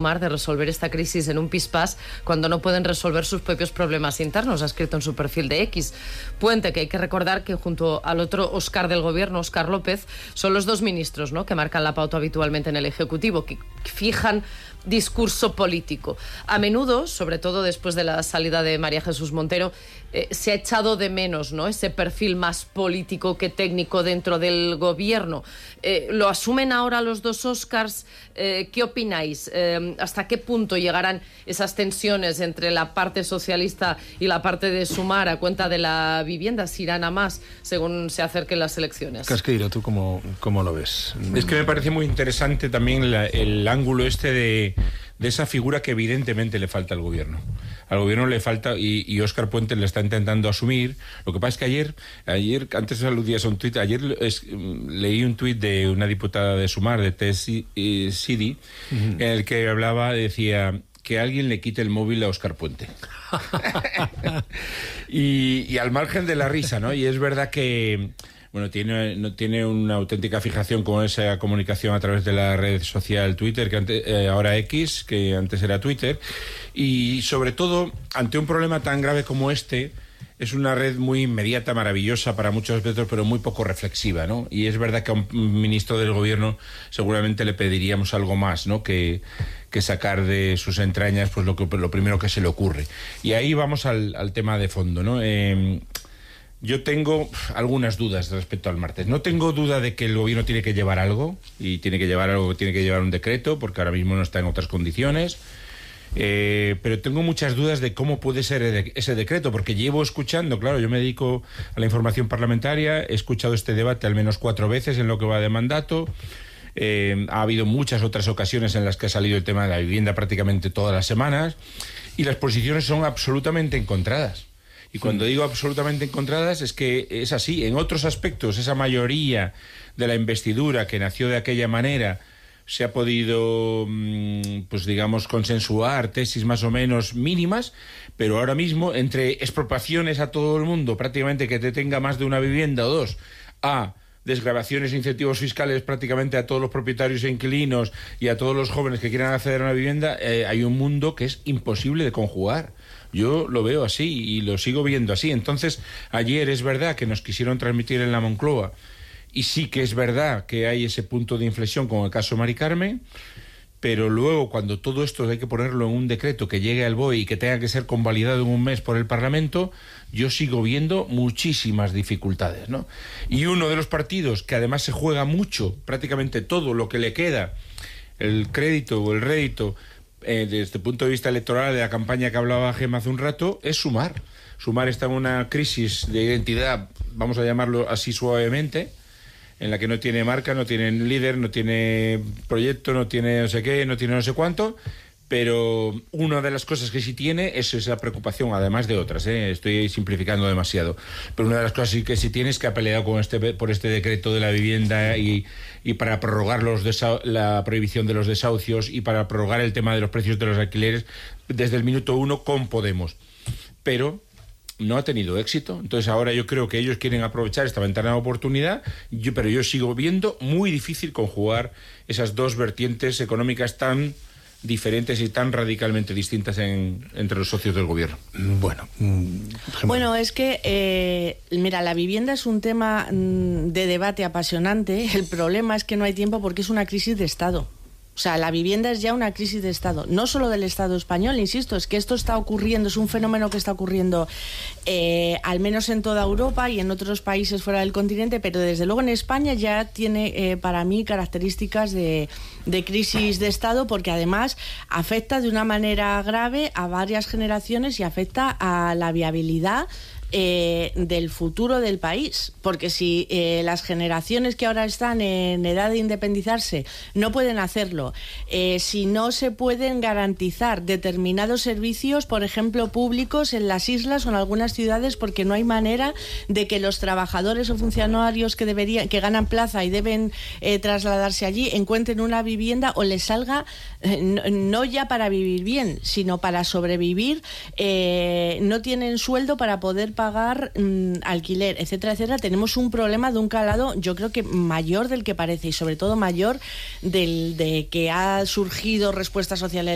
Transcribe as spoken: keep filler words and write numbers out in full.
Sumar de resolver esta crisis en un pispás cuando no pueden resolver sus propios problemas internos, ha escrito en su perfil de X. Puente, que hay que recordar que junto al otro Óscar del gobierno, Óscar López, son los dos ministros, ¿no?, que marcan la pauta habitualmente en el Ejecutivo, que fijan discurso político. A menudo, sobre todo después de la salida de María Jesús Montero, eh, se ha echado de menos, ¿no?, ese perfil más político que técnico dentro del gobierno. Eh, ¿Lo asumen ahora los dos Óscars? Eh, ¿Qué opináis? Eh, ¿Hasta qué punto llegarán esas tensiones entre la parte socialista y la parte de Sumar a cuenta de la vivienda? ¿Si irán a más según se acerquen las elecciones? Casqueiro, ¿tú cómo, cómo lo ves? Es que me parece muy interesante también la, el ángulo este de, de esa figura que evidentemente le falta al gobierno. Al gobierno le falta, y, y Óscar Puente le está intentando asumir. Lo que pasa es que ayer, ayer antes aludías a un tuit, ayer es, leí un tuit de una diputada de Sumar, de Tess Sidi, uh-huh. en el que hablaba, decía que alguien le quite el móvil a Óscar Puente. y, y al margen de la risa, ¿no? Y es verdad que bueno, tiene, no, tiene una auténtica fijación con esa comunicación a través de la red social Twitter, que antes, eh, ahora X, que antes era Twitter, y sobre todo, ante un problema tan grave como este, es una red muy inmediata, maravillosa para muchos aspectos, pero muy poco reflexiva, ¿no? Y es verdad que a un ministro del gobierno seguramente le pediríamos algo más, ¿no?, que, que sacar de sus entrañas pues lo, que, lo primero que se le ocurre. Y ahí vamos al, al tema de fondo, ¿no? Eh, Yo tengo algunas dudas respecto al martes. No tengo duda de que el gobierno tiene que llevar algo, y tiene que llevar algo, tiene que llevar un decreto, porque ahora mismo no está en otras condiciones. Eh, pero tengo muchas dudas de cómo puede ser ese decreto, porque llevo escuchando, claro, yo me dedico a la información parlamentaria, he escuchado este debate al menos cuatro veces en lo que va de mandato. Eh, ha habido muchas otras ocasiones en las que ha salido el tema de la vivienda prácticamente todas las semanas, y las posiciones son absolutamente encontradas. Y cuando digo absolutamente encontradas es que es así. En otros aspectos, esa mayoría de la investidura que nació de aquella manera se ha podido, pues digamos, consensuar tesis más o menos mínimas, pero ahora mismo, entre expropiaciones a todo el mundo, prácticamente que te tenga más de una vivienda o dos, a desgravaciones e incentivos fiscales prácticamente a todos los propietarios e inquilinos y a todos los jóvenes que quieran acceder a una vivienda, eh, hay un mundo que es imposible de conjugar. Yo lo veo así y lo sigo viendo así. Entonces, ayer es verdad que nos quisieron transmitir en la Moncloa, y sí que es verdad que hay ese punto de inflexión con el caso Mari Carmen, pero luego cuando todo esto hay que ponerlo en un decreto que llegue al B O E y que tenga que ser convalidado en un mes por el Parlamento, yo sigo viendo muchísimas dificultades, ¿no? Y uno de los partidos que además se juega mucho, prácticamente todo lo que le queda, el crédito o el rédito, Eh, desde el punto de vista electoral de la campaña que hablaba Gemma hace un rato, es Sumar. Sumar está en una crisis de identidad, vamos a llamarlo así suavemente, en la que no tiene marca, no tiene líder, no tiene proyecto, no tiene no sé qué, no tiene no sé cuánto, pero una de las cosas que sí tiene es esa preocupación, además de otras, ¿eh? Estoy simplificando demasiado, pero una de las cosas sí que sí tiene es que ha peleado con este, por este decreto de la vivienda y, y para prorrogar los desa- la prohibición de los desahucios y para prorrogar el tema de los precios de los alquileres desde el minuto uno con Podemos, pero no ha tenido éxito. Entonces ahora yo creo que ellos quieren aprovechar esta ventana de oportunidad, yo, pero yo sigo viendo muy difícil conjugar esas dos vertientes económicas tan diferentes y tan radicalmente distintas en, entre los socios del gobierno. Bueno, bueno es que, eh, mira, la vivienda es un tema de debate apasionante. El problema es que no hay tiempo porque es una crisis de Estado. O sea, la vivienda es ya una crisis de Estado, no solo del Estado español, insisto, es que esto está ocurriendo, es un fenómeno que está ocurriendo eh, al menos en toda Europa y en otros países fuera del continente, pero desde luego en España ya tiene eh, para mí características de, de crisis de Estado, porque además afecta de una manera grave a varias generaciones y afecta a la viabilidad Eh, del futuro del país, porque si eh, las generaciones que ahora están en edad de independizarse no pueden hacerlo, eh, si no se pueden garantizar determinados servicios, por ejemplo públicos en las islas o en algunas ciudades, porque no hay manera de que los trabajadores o funcionarios que deberían, que ganan plaza y deben eh, trasladarse allí, encuentren una vivienda o les salga eh, no, no ya para vivir bien, sino para sobrevivir, eh, no tienen sueldo para poder pagar mmm, alquiler, etcétera, etcétera. Tenemos un problema de un calado, yo creo que mayor del que parece, y sobre todo mayor del de que ha surgido respuesta social